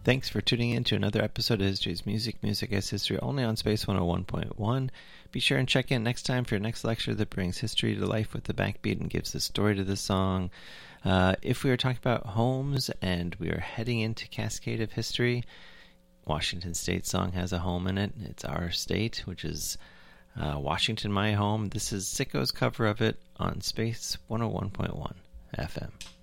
Thanks for tuning in to another episode of History's Music. Music as History, only on Space 101.1. Be sure and check in next time for your next lecture that brings history to life with the backbeat and gives the story to the song. If we are talking about homes and we are heading into Cascade of History, Washington State song has a home in it. It's our state, which is Washington, My Home. This is Sicko's cover of it on Space 101.1 FM.